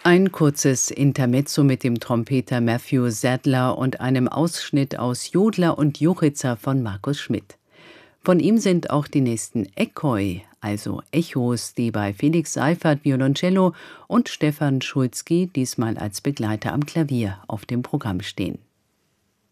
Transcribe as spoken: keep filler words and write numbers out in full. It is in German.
Ein kurzes Intermezzo mit dem Trompeter Matthew Sadler und einem Ausschnitt aus Jodler und Juchitzer von Markus Schmidt. Von ihm sind auch die nächsten Ekoi, also Echos, die bei Felix Seifert Violoncello und Stefan Schulzky, diesmal als Begleiter am Klavier, auf dem Programm stehen.